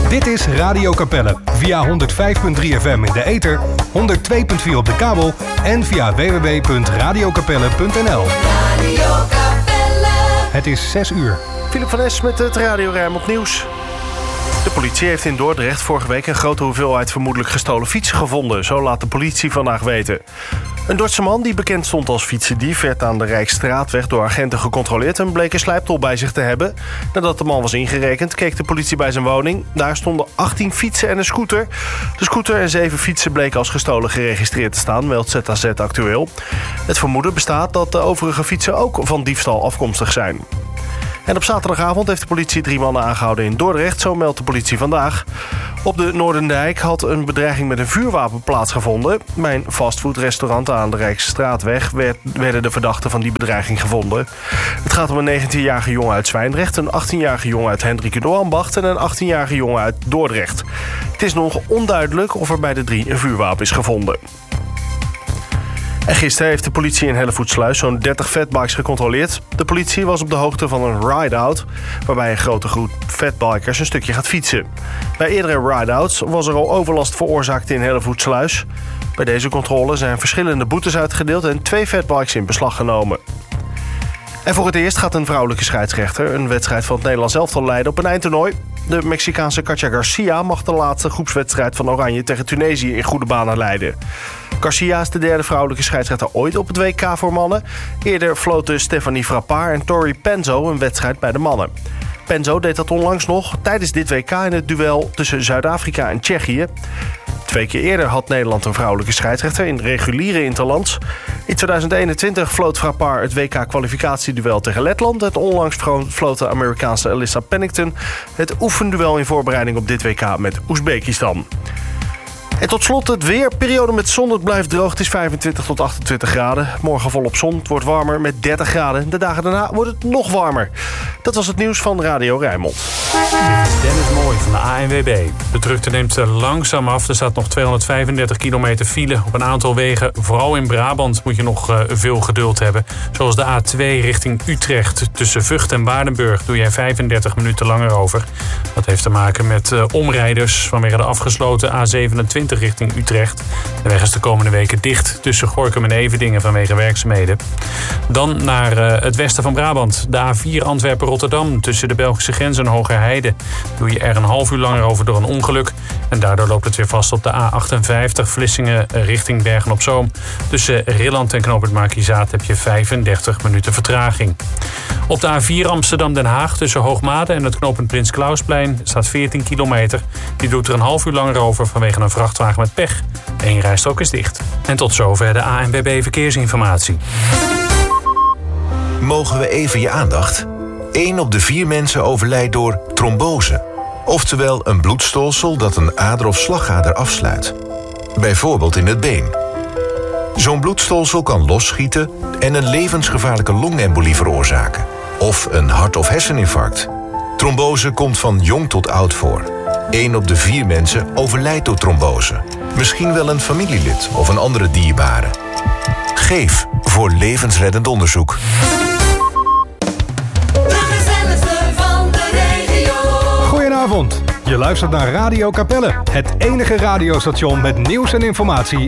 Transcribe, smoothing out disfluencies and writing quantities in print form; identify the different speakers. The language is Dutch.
Speaker 1: Dit is Radio Capelle via 105.3 FM in de ether, 102.4 op de kabel en via www.radiocapelle.nl.
Speaker 2: Radio Capelle.
Speaker 1: Het is 6 uur.
Speaker 3: Philip van Es met het Radio Rijnmond Nieuws. De politie heeft in Dordrecht vorige week een grote hoeveelheid vermoedelijk gestolen fietsen gevonden. Zo laat de politie vandaag weten. Een Dordtse man die bekend stond als fietsendief werd aan de Rijksstraatweg door agenten gecontroleerd en bleek een slijptol bij zich te hebben. Nadat de man was ingerekend, keek de politie bij zijn woning. Daar stonden 18 fietsen en een scooter. De scooter en 7 fietsen bleken als gestolen geregistreerd te staan, meldt ZAZ Actueel. Het vermoeden bestaat dat de overige fietsen ook van diefstal afkomstig zijn. En op zaterdagavond heeft de politie 3 mannen aangehouden in Dordrecht. Zo meldt de politie vandaag. Op de Noordendijk had een bedreiging met een vuurwapen plaatsgevonden. Bij een fastfoodrestaurant aan de Rijksstraatweg werden de verdachten van die bedreiging gevonden. Het gaat om een 19-jarige jongen uit Zwijndrecht, een 18-jarige jongen uit Hendrikido-Ambacht en een 18-jarige jongen uit Dordrecht. Het is nog onduidelijk of er bij de 3 een vuurwapen is gevonden. En gisteren heeft de politie in Hellevoetsluis zo'n 30 fatbikes gecontroleerd. De politie was op de hoogte van een ride-out, waarbij een grote groep fatbikers een stukje gaat fietsen. Bij eerdere ride-outs was er al overlast veroorzaakt in Hellevoetsluis. Bij deze controle zijn verschillende boetes uitgedeeld en 2 fatbikes in beslag genomen. En voor het eerst gaat een vrouwelijke scheidsrechter een wedstrijd van het Nederlands elftal leiden op een eindtoernooi. De Mexicaanse Katja Garcia mag de laatste groepswedstrijd van Oranje tegen Tunesië in goede banen leiden. Garcia is de derde vrouwelijke scheidsrechter ooit op het WK voor mannen. Eerder floten Stephanie Frappart en Tori Penzo een wedstrijd bij de mannen. Penzo deed dat onlangs nog tijdens dit WK in het duel tussen Zuid-Afrika en Tsjechië. 2 keer eerder had Nederland een vrouwelijke scheidsrechter in reguliere interlands. In 2021 floot Frappart het WK-kwalificatieduel tegen Letland. Het onlangs floot de Amerikaanse Alyssa Pennington het oefenduel in voorbereiding op dit WK met Oezbekistan. En tot slot het weer. Periode met zon, het blijft droog. Het is 25 tot 28 graden. Morgen volop zon, het wordt warmer met 30 graden. De dagen daarna wordt het nog warmer. Dat was het nieuws van Radio Rijnmond.
Speaker 4: Dit is Dennis Mooij van de ANWB. De drukte neemt langzaam af. Er staat nog 235 kilometer file op een aantal wegen. Vooral in Brabant moet je nog veel geduld hebben. Zoals de A2 richting Utrecht. Tussen Vught en Waardenburg doe jij 35 minuten langer over. Dat heeft te maken met omrijders vanwege de afgesloten A27 richting Utrecht. De weg is de komende weken dicht tussen Gorinchem en Everdingen vanwege werkzaamheden. Dan naar het westen van Brabant. De A4 Antwerpen-Rotterdam tussen de Belgische grens en Hogerheide. Doe je er een half uur langer over door een ongeluk. En daardoor loopt het weer vast op de A58 Vlissingen richting Bergen-op-Zoom. Tussen Rilland en knooppunt Markizaat heb je 35 minuten vertraging. Op de A4 Amsterdam-Den Haag tussen Hoogmade en het knooppunt Prins Klausplein staat 14 kilometer. Die doet er een half uur langer over vanwege een vrachtwagen met pech. Eén rijstrook is dicht. En tot zover de ANWB Verkeersinformatie.
Speaker 5: Mogen we even je aandacht? 1 op de 4 mensen overlijdt door trombose. Oftewel een bloedstolsel dat een ader of slagader afsluit. Bijvoorbeeld in het been. Zo'n bloedstolsel kan losschieten en een levensgevaarlijke longembolie veroorzaken. Of een hart- of herseninfarct. Trombose komt van jong tot oud voor. 1 op de 4 mensen overlijdt door trombose. Misschien wel een familielid of een andere dierbare. Geef voor levensreddend onderzoek.
Speaker 1: Goedenavond. Je luistert naar Radio Capelle, het enige radiostation met nieuws en informatie